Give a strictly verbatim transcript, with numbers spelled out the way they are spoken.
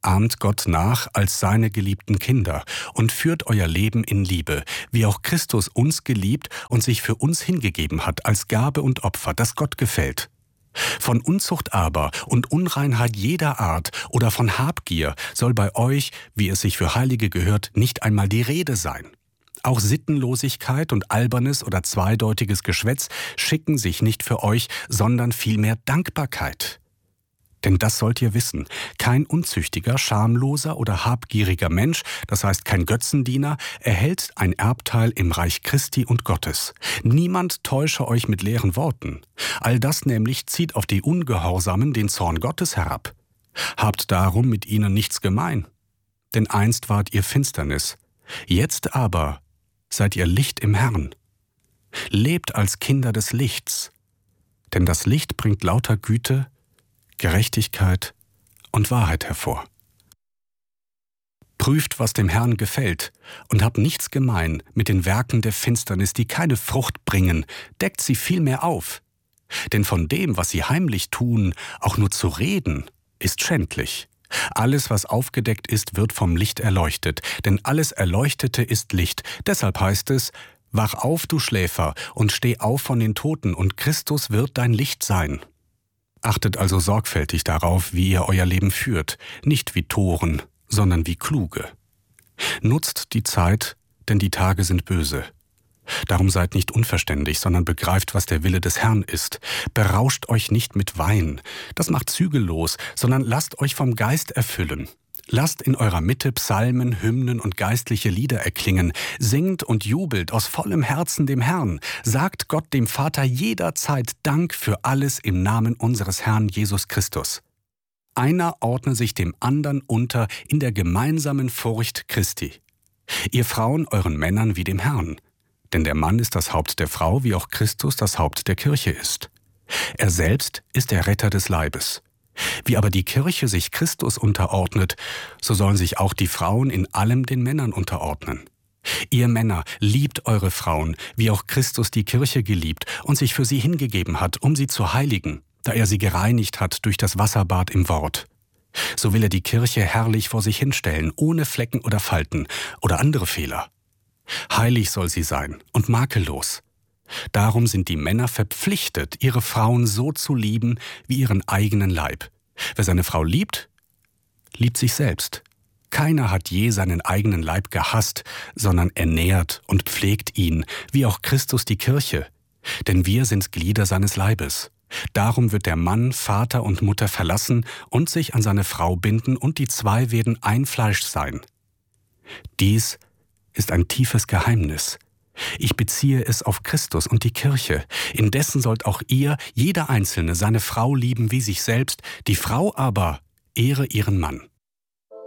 ahmt Gott nach als seine geliebten Kinder und führt euer Leben in Liebe, wie auch Christus uns geliebt und sich für uns hingegeben hat als Gabe und Opfer, das Gott gefällt. Von Unzucht aber und Unreinheit jeder Art oder von Habgier soll bei euch, wie es sich für Heilige gehört, nicht einmal die Rede sein. Auch Sittenlosigkeit und albernes oder zweideutiges Geschwätz schicken sich nicht für euch, sondern vielmehr Dankbarkeit. Denn das sollt ihr wissen, kein unzüchtiger, schamloser oder habgieriger Mensch, das heißt kein Götzendiener, erhält ein Erbteil im Reich Christi und Gottes. Niemand täusche euch mit leeren Worten. All das nämlich zieht auf die Ungehorsamen den Zorn Gottes herab. Habt darum mit ihnen nichts gemein. Denn einst wart ihr Finsternis, jetzt aber seid ihr Licht im Herrn. Lebt als Kinder des Lichts, denn das Licht bringt lauter Güte, Gerechtigkeit und Wahrheit hervor. Prüft, was dem Herrn gefällt, und habt nichts gemein mit den Werken der Finsternis, die keine Frucht bringen, deckt sie vielmehr auf. Denn von dem, was sie heimlich tun, auch nur zu reden, ist schändlich. Alles, was aufgedeckt ist, wird vom Licht erleuchtet, denn alles Erleuchtete ist Licht. Deshalb heißt es, wach auf, du Schläfer, und steh auf von den Toten, und Christus wird dein Licht sein. Achtet also sorgfältig darauf, wie ihr euer Leben führt, nicht wie Toren, sondern wie Kluge. Nutzt die Zeit, denn die Tage sind böse. Darum seid nicht unverständig, sondern begreift, was der Wille des Herrn ist. Berauscht euch nicht mit Wein, das macht zügellos, sondern lasst euch vom Geist erfüllen. Lasst in eurer Mitte Psalmen, Hymnen und geistliche Lieder erklingen. Singt und jubelt aus vollem Herzen dem Herrn. Sagt Gott dem Vater jederzeit Dank für alles im Namen unseres Herrn Jesus Christus. Einer ordne sich dem anderen unter in der gemeinsamen Furcht Christi. Ihr Frauen euren Männern wie dem Herrn. Denn der Mann ist das Haupt der Frau, wie auch Christus das Haupt der Kirche ist. Er selbst ist der Retter des Leibes. Wie aber die Kirche sich Christus unterordnet, so sollen sich auch die Frauen in allem den Männern unterordnen. Ihr Männer, liebt eure Frauen, wie auch Christus die Kirche geliebt und sich für sie hingegeben hat, um sie zu heiligen, da er sie gereinigt hat durch das Wasserbad im Wort. So will er die Kirche herrlich vor sich hinstellen, ohne Flecken oder Falten oder andere Fehler. Heilig soll sie sein und makellos. Darum sind die Männer verpflichtet, ihre Frauen so zu lieben wie ihren eigenen Leib. Wer seine Frau liebt, liebt sich selbst. Keiner hat je seinen eigenen Leib gehasst, sondern ernährt und pflegt ihn, wie auch Christus die Kirche. Denn wir sind Glieder seines Leibes. Darum wird der Mann Vater und Mutter verlassen und sich an seine Frau binden, und die zwei werden ein Fleisch sein. Dies ist ein tiefes Geheimnis. Ich beziehe es auf Christus und die Kirche. Indessen sollt auch ihr, jeder Einzelne, seine Frau lieben wie sich selbst, die Frau aber ehre ihren Mann.